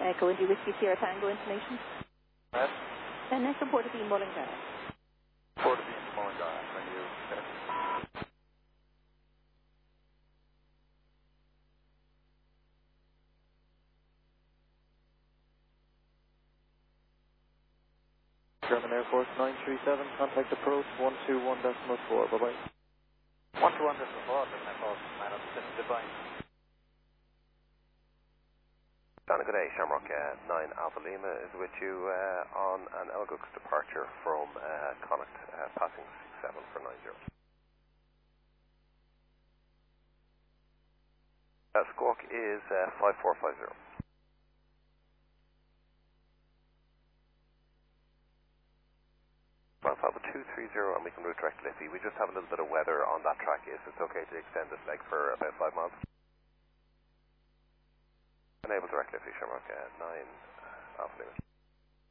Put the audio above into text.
Echo Indy Whiskey Sierra Tango information. Yes. Next report to be Mullingar. Port of Bean, Mullingar. Thank you. German Air Force 937, contact approach 121.4, bye-bye. 121.4, German Air Force 907, goodbye. Donna, good day. Shamrock 9 Alpha Lima is with you on an Elgux departure from Connacht, passing 7 for 90. Squawk is 5450. Alpha 230 and we can route direct to Liffey. We just have a little bit of weather on that track. Is it okay to extend this leg for about 5 miles? Enable direct Liffey, Shamrock 9 Alpha Lima.